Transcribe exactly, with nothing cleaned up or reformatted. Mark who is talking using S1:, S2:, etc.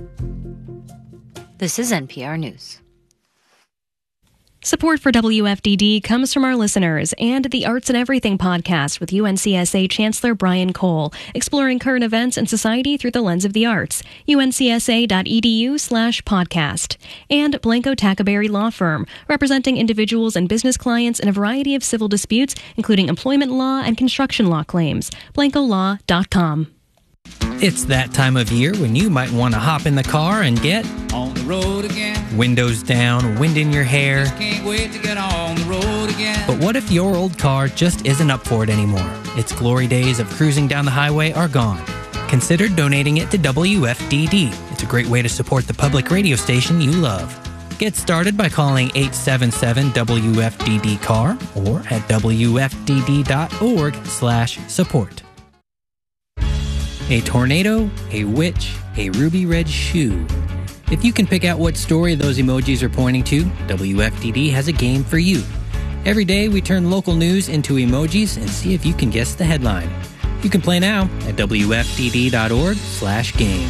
S1: This is N P R News.
S2: Support for W F D D comes from our listeners and the Arts and Everything podcast with U N C S A Chancellor Brian Cole, exploring current events and society through the lens of the arts. uncsa.edu slash podcast. And Blanco Tackaberry Law Firm, representing individuals and business clients in a variety of civil disputes, including employment law and construction law claims. blanco law dot com.
S3: It's that time of year when you might want to hop in the car and get
S4: on the road again.
S3: Windows down, wind in your hair.
S4: Just can't wait to get on the road again.
S3: But what if your old car just isn't up for it anymore? Its glory days of cruising down the highway are gone. Consider donating it to W F D D. It's a great way to support the public radio station you love. Get started by calling eight seven seven W F D D car or at W F D D dot org slash support. A tornado, a witch, a ruby red shoe. If you can pick out what story those emojis are pointing to, W F D D has a game for you. Every day we turn local news into emojis and see if you can guess the headline. You can play now at W F D D dot org slash game.